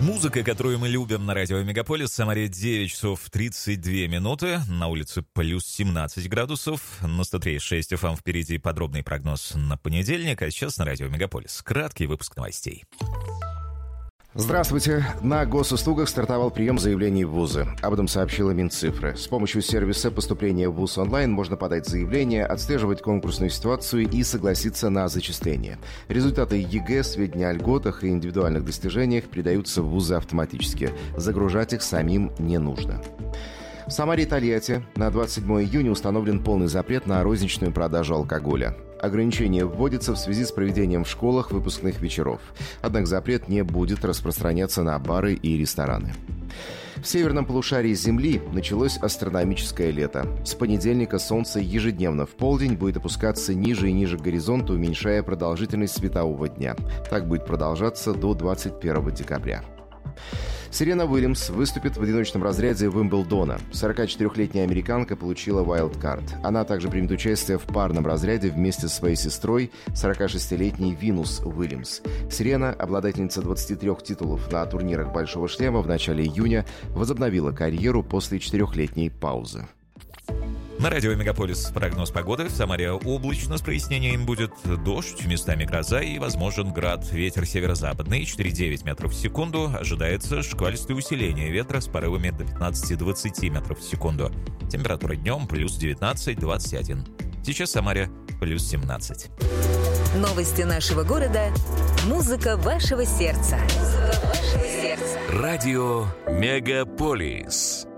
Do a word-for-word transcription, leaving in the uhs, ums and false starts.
Музыка, которую мы любим на радио Мегаполис. В Самаре девять часов тридцать две минуты. На улице плюс семнадцать градусов. На сто три и шесть эф эм впереди подробный прогноз на понедельник. А сейчас на радио Мегаполис краткий выпуск новостей. Здравствуйте. На госуслугах стартовал прием заявлений в вузы. Об этом сообщила Минцифры. С помощью сервиса поступления в вуз онлайн можно подать заявление, отслеживать конкурсную ситуацию и согласиться на зачисление. Результаты ЕГЭ, сведения о льготах и индивидуальных достижениях передаются в вузы автоматически. Загружать их самим не нужно. В Самаре и Тольятти на двадцать седьмое июня установлен полный запрет на розничную продажу алкоголя. Ограничение вводится в связи с проведением в школах выпускных вечеров. Однако запрет не будет распространяться на бары и рестораны. В северном полушарии Земли началось астрономическое лето. С понедельника Солнце ежедневно в полдень будет опускаться ниже и ниже горизонта, уменьшая продолжительность светового дня. Так будет продолжаться до двадцать первого декабря. Серена Уильямс выступит в одиночном разряде Уимблдона. сорокачетырёхлетняя американка получила вайлдкарт. Она также примет участие в парном разряде вместе со своей сестрой, сорокашестилетней Винус Уильямс. Серена, обладательница двадцати трёх титулов на турнирах «Большого шлема» в начале июня, возобновила карьеру после четырехлетней паузы. На радио Мегаполис прогноз погоды. В Самаре облачно с прояснением, будет дождь, местами гроза и возможен град. Ветер северо-западный четыре и девять метров в секунду. Ожидается шквалистое усиление ветра с порывами до пятнадцати-двадцати метров в секунду. Температура днем плюс девятнадцать - двадцать один. Сейчас в Самаре плюс семнадцать. Новости нашего города. Музыка вашего сердца. Музыка вашего сердца. Радио Мегаполис.